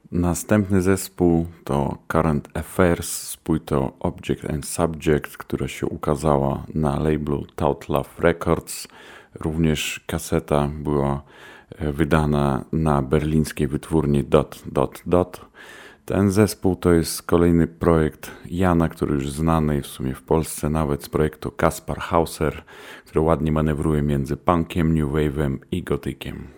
Następny zespół to Current Affairs z płytą Object and Subject, która się ukazała na labelu Tout Love Records. Również kaseta była wydana na berlińskiej wytwórni Dot. Ten zespół to jest kolejny projekt Jana, który już znany w sumie w Polsce nawet z projektu Kaspar Hauser, który ładnie manewruje między punkiem, new wave'em i gotykiem.